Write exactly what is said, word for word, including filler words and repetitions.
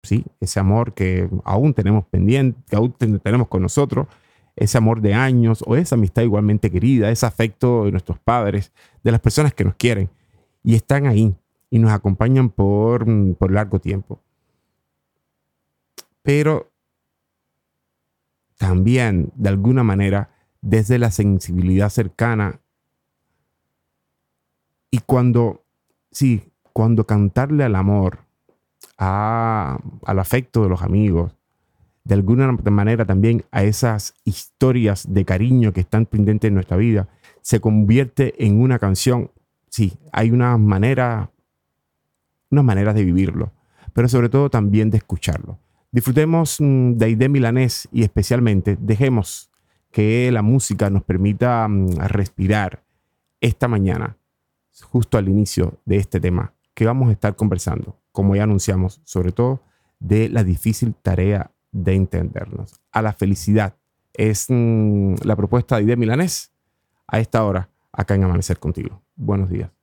¿sí? Ese amor que aún tenemos pendiente, que aún ten- tenemos con nosotros, ese amor de años o esa amistad igualmente querida, ese afecto de nuestros padres, de las personas que nos quieren y están ahí y nos acompañan por, mm, por largo tiempo. Pero también, de alguna manera, desde la sensibilidad cercana y cuando, sí, cuando cantarle al amor, a- al afecto de los amigos, de alguna manera también a esas historias de cariño que están pendientes en nuestra vida, se convierte en una canción. Sí, hay una manera, unas maneras de vivirlo, pero sobre todo también de escucharlo. Disfrutemos mm, de Aide Milanés y especialmente dejemos que la música nos permita mm, respirar esta mañana, justo al inicio de este tema que vamos a estar conversando, como ya anunciamos, sobre todo de la difícil tarea de entendernos. A la felicidad es mm, la propuesta de Aide Milanés a esta hora, acá en Amanecer Contigo. Buenos días.